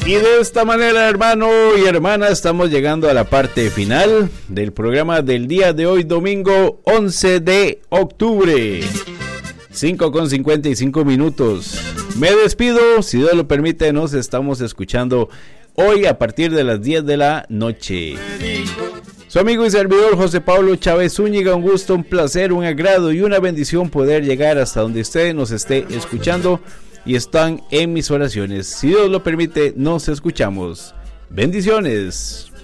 Y de esta manera, hermano y hermana, estamos llegando a la parte final del programa del día de hoy, domingo 11 de octubre. 5:55. Me despido, si Dios lo permite, nos estamos escuchando hoy a partir de las 10 de la noche. Su amigo y servidor José Pablo Chávez Zúñiga, un gusto, un placer, un agrado y una bendición poder llegar hasta donde usted nos esté escuchando y están en mis oraciones. Si Dios lo permite, nos escuchamos. Bendiciones.